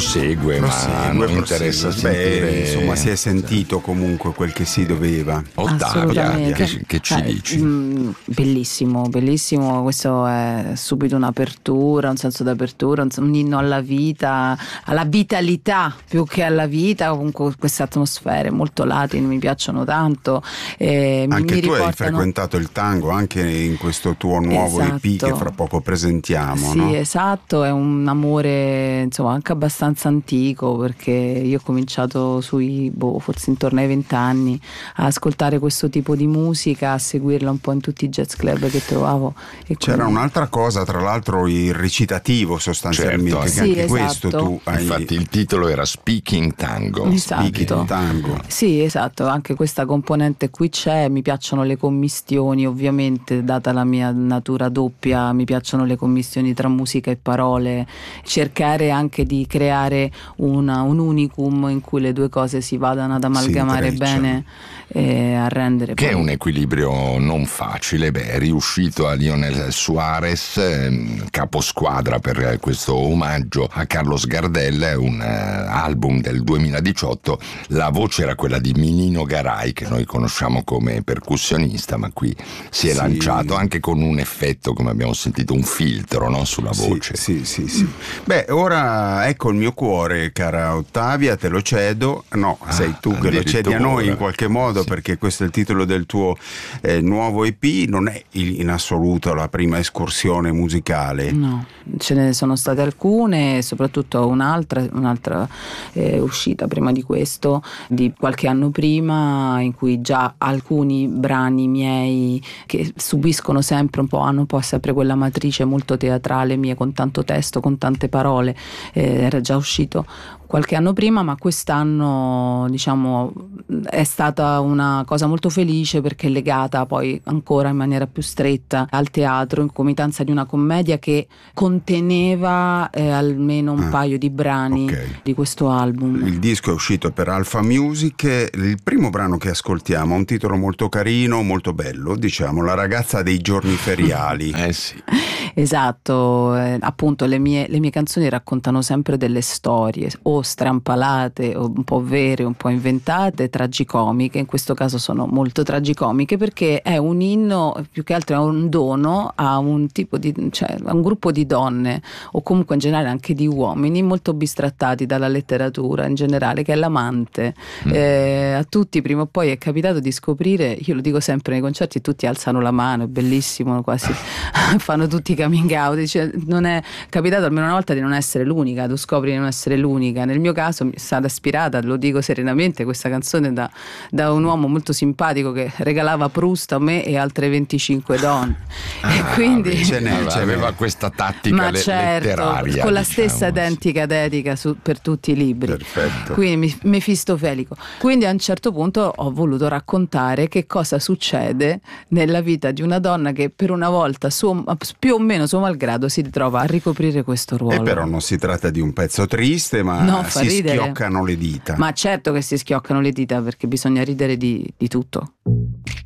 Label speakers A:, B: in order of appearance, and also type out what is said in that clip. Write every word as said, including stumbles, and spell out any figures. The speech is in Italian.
A: prosegue, prosegue ma non interessa sentire.
B: Beh, insomma, si è sentito comunque quel che si doveva.
A: Ottavia, che, che ci
C: eh,
A: dici?
C: Mh, bellissimo, bellissimo. Questo è subito un'apertura, un senso d'apertura, un, un inno alla vita, alla vitalità più che alla vita. Comunque queste atmosfere molto latine mi piacciono tanto. Eh,
B: anche
C: mi
B: tu
C: riportano...
B: hai frequentato il tango anche in questo tuo nuovo
C: esatto.
B: E P che fra poco presentiamo.
C: Sì,
B: no?
C: esatto, è un amore insomma anche abbastanza antico, perché io ho cominciato sui boh, forse intorno ai vent'anni a ascoltare questo tipo di musica, a seguirla un po' in tutti i jazz club che trovavo. E
B: c'era
C: quindi...
B: un'altra cosa, tra l'altro il recitativo sostanzialmente,
A: certo,
B: che
C: sì,
B: anche
C: esatto.
B: questo tu hai...
A: Infatti il titolo era Speaking Tango.
C: Esatto.
B: Speaking Tango.
C: Sì, esatto, anche questa componente qui c'è. Mi piacciono le commistioni, ovviamente, data la mia natura doppia, mi piacciono le commistioni tra musica e parole, cercare anche di creare una, un unicum in cui le due cose si vadano ad amalgamare
B: sì,
C: bene e a rendere
A: che
C: poi...
A: è un equilibrio non facile. Beh, è riuscito a Lionel Suarez, ehm, caposquadra per questo omaggio a Carlos Gardel, un eh, album del duemiladiciotto. La voce era quella di Minino Garay, che noi conosciamo come percussionista, ma qui si è
B: sì.
A: lanciato anche con un effetto, come abbiamo sentito, un filtro, no, sulla voce.
B: Sì, sì, sì, sì. Beh, ora ecco il mio cuore, cara Ottavia, te lo cedo. No,
A: Ah,
B: sei tu che lo cedi a noi in qualche modo, sì. Perché questo è il titolo del tuo eh, nuovo E P. Non è in assoluto la prima escursione musicale.
C: No, ce ne sono state alcune, soprattutto un'altra, un'altra eh, uscita prima di questo, di qualche anno prima, in cui già alcuni brani miei che subiscono sempre un po', hanno un po' sempre quella matrice molto teatrale mia, con tanto testo, con tante parole, eh, era già uscito qualche anno prima, ma quest'anno diciamo è stata una cosa molto felice perché è legata poi ancora in maniera più stretta al teatro, in comitanza di una commedia che conteneva eh, almeno un ah, paio di brani okay. di questo album.
B: Il disco è uscito per Alpha Music. Il primo brano che ascoltiamo ha un titolo molto carino, molto bello, diciamo La ragazza dei giorni feriali.
A: eh sì.
C: Esatto, eh, appunto le mie, le mie canzoni raccontano sempre delle storie o strampalate o un po' vere, un po' inventate, tragicomiche. In questo caso sono molto tragicomiche perché è un inno, più che altro è un dono a un tipo di, cioè a un gruppo di donne o comunque in generale anche di uomini molto bistrattati dalla letteratura in generale, che è l'amante. Mm. Eh, a tutti prima o poi è capitato di scoprire, io lo dico sempre nei concerti, tutti alzano la mano, è bellissimo, quasi fanno tutti coming out, cioè, non è capitato almeno una volta di non essere l'unica, tu scopri di non essere l'unica. Nel mio caso mi è stata ispirata, lo dico serenamente, questa canzone da, da un uomo molto simpatico che regalava Proust a me e altre venticinque donne.
A: Ah,
C: e quindi
B: ce n'è, ce
A: aveva
B: n'è.
A: questa tattica
C: ma
A: le-
C: certo,
A: letteraria
C: con la
A: diciamo,
C: stessa identica dedica su, per tutti i libri.
B: Perfetto.
C: Quindi Mefistofelico. Quindi a un certo punto ho voluto raccontare che cosa succede nella vita di una donna che per una volta suo, più o meno suo malgrado si ritrova a ricoprire questo ruolo.
B: E però non si tratta di un pezzo triste, ma
C: no, fa
B: si
C: ridere.
B: schioccano le dita.
C: Ma certo che si schioccano le dita, perché bisogna ridere di, di tutto.